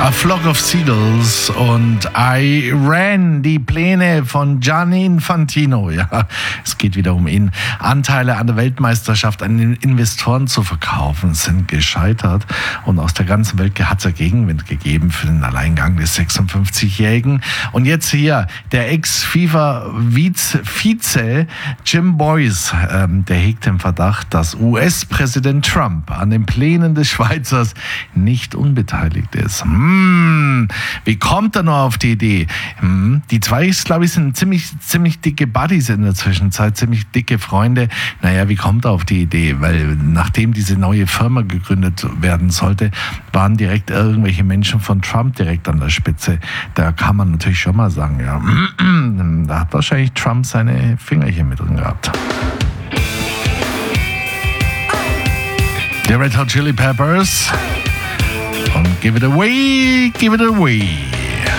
A Flock of Seagulls und I Ran, die Pläne von Gianni Infantino. Ja, es geht wieder um ihn. Anteile an der Weltmeisterschaft an den Investoren zu verkaufen, sind gescheitert. Und aus der ganzen Welt hat es ja Gegenwind gegeben für den Alleingang des 56-Jährigen. Und jetzt hier der Ex-FIFA-Vize Jim Boyce, der hegt den Verdacht, dass US-Präsident Trump an den Plänen des Schweizers nicht unbeteiligt ist. Wie kommt er nur auf die Idee? Die zwei, glaube ich, sind ziemlich dicke Buddies in der Zwischenzeit, ziemlich dicke Freunde. Naja, wie kommt er auf die Idee? Weil nachdem diese neue Firma gegründet werden sollte, waren direkt irgendwelche Menschen von Trump direkt an der Spitze. Da kann man natürlich schon mal sagen, ja, da hat wahrscheinlich Trump seine Fingerchen mit drin gehabt. The Red Hot Chili Peppers und Give It Away, Give It Away.